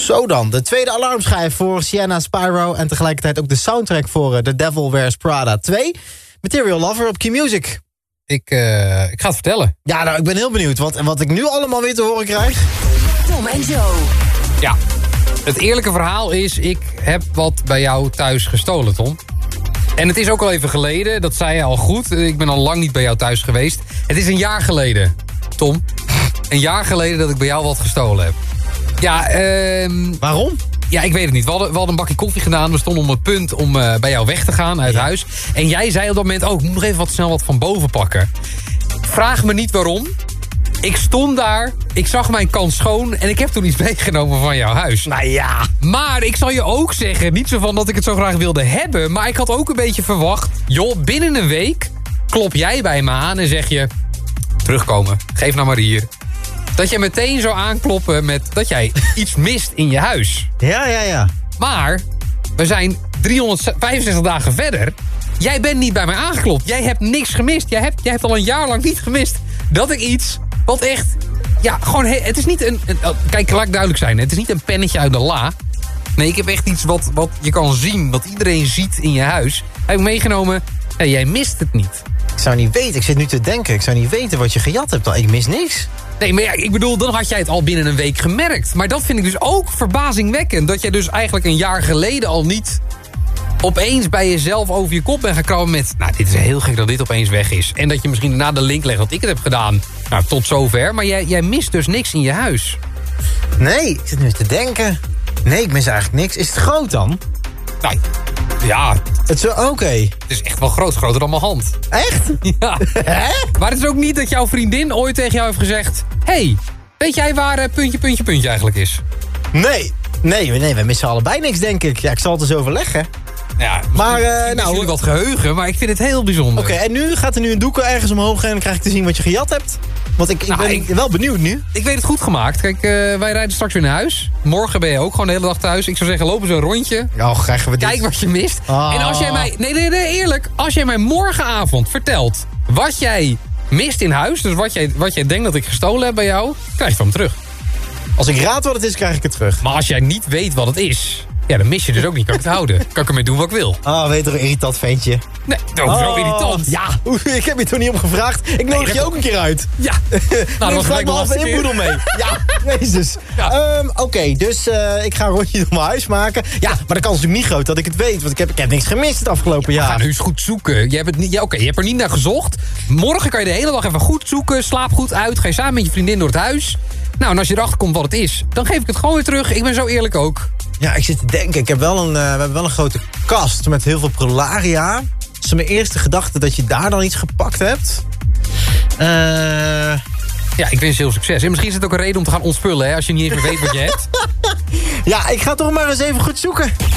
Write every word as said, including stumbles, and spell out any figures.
Zo dan, de tweede alarmschijf voor Sienna Spyro... en tegelijkertijd ook de soundtrack voor uh, The Devil Wears Prada twee. Material Lover op Q-Music. Ik, uh, ik ga het vertellen. Ja, nou, ik ben heel benieuwd wat, wat ik nu allemaal weer te horen krijg. Tom en Joe. Ja, het eerlijke verhaal is... ik heb wat bij jou thuis gestolen, Tom. En het is ook al even geleden, dat zei je al goed. Ik ben al lang niet bij jou thuis geweest. Het is een jaar geleden, Tom. Een jaar geleden dat ik bij jou wat gestolen heb. Ja, ehm... Waarom? Ja, ik weet het niet. We hadden, we hadden een bakje koffie gedaan. We stonden op het punt om uh, bij jou weg te gaan uit ja. huis. En jij zei op dat moment... oh, ik moet nog even wat snel wat van boven pakken. Vraag me niet waarom. Ik stond daar, ik zag mijn kans schoon... en ik heb toen iets meegenomen van jouw huis. Nou ja. Maar ik zal je ook zeggen... niet zo van dat ik het zo graag wilde hebben... maar ik had ook een beetje verwacht... joh, binnen een week klop jij bij me aan en zeg je... terugkomen, geef nou maar hier... dat je meteen zou aankloppen met dat jij iets mist in je huis. Ja, ja, ja. Maar we zijn driehonderdvijfenzestig dagen verder. Jij bent niet bij mij aangeklopt. Jij hebt niks gemist. Jij hebt, jij hebt al een jaar lang niet gemist dat ik iets wat echt... Ja, gewoon... Het is niet een... een kijk, laat ik duidelijk zijn. Het is niet een pennetje uit de la. Nee, ik heb echt iets wat, wat je kan zien. Wat iedereen ziet in je huis. Heb ik meegenomen. Hey, jij mist het niet. Ik zou niet weten. Ik zit nu te denken. Ik zou niet weten wat je gejat hebt. Ik mis niks. Nee, maar ja, ik bedoel, dan had jij het al binnen een week gemerkt. Maar dat vind ik dus ook verbazingwekkend. Dat jij dus eigenlijk een jaar geleden al niet opeens bij jezelf over je kop bent gekomen met... nou, dit is heel gek dat dit opeens weg is. En dat je misschien daarna de link legt dat ik het heb gedaan. Nou, tot zover. Maar jij, jij mist dus niks in je huis. Nee, ik zit nu te denken. Nee, ik mis eigenlijk niks. Is het groot dan? Nou, ja. Het is oké. Okay. Het is echt wel groot, groter dan mijn hand. Echt? Ja. Hè? Maar het is ook niet dat jouw vriendin ooit tegen jou heeft gezegd... hey, weet jij waar uh, puntje, puntje, puntje eigenlijk is? Nee. Nee, nee, we missen allebei niks, denk ik. Ja, ik zal het eens overleggen. Ja, maar uh, nou, jullie wat geheugen, maar ik vind het heel bijzonder. Oké, okay, en nu gaat er nu een doek ergens omhoog en dan krijg ik te zien wat je gejat hebt. Want ik, ik nou, ben ik, wel benieuwd nu. Ik weet het goed gemaakt. Kijk, uh, wij rijden straks weer naar huis. Morgen ben je ook gewoon de hele dag thuis. Ik zou zeggen, lopen zo een rondje. Oh, krijgen we dit. Kijk wat je mist. Oh. En als jij mij... Nee, nee, nee, eerlijk. Als jij mij morgenavond vertelt wat jij mist in huis... dus wat jij, wat jij denkt dat ik gestolen heb bij jou... krijg je van me terug. Als ik raad wat het is, krijg ik het terug. Maar als jij niet weet wat het is... ja, dan mis je dus ook niet. Kan ik het houden? Kan ik ermee doen wat ik wil? Ah, oh, weet je toch, een irritant ventje. Nee, oh, oh, zo irritant. Ja, ik heb je toch niet om gevraagd. Ik nodig nee, je ook een keer uit. Ja. Nou, dan ga ik wel even inboedel mee. Ja, jezus. Ja. Um, Oké, okay, dus uh, ik ga een rondje door mijn huis maken. Ja, maar de kans is natuurlijk niet groot dat ik het weet. Want ik heb, ik heb niks gemist het afgelopen ja, jaar. We gaan nu eens goed zoeken. Je hebt, het niet, ja, okay, je hebt er niet naar gezocht. Morgen kan je de hele dag even goed zoeken. Slaap goed uit. Ga je samen met je vriendin door het huis. Nou, en als je erachter komt wat het is, dan geef ik het gewoon weer terug. Ik ben zo eerlijk ook. Ja, ik zit te denken. Ik heb wel een, uh, we hebben wel een grote kast met heel veel prularia. Dat is mijn eerste gedachte dat je daar dan iets gepakt hebt. Uh... Ja, ik wens je heel succes. En misschien is het ook een reden om te gaan ontspullen, hè, als je niet eens meer weet wat je hebt. Ja, ik ga toch maar eens even goed zoeken.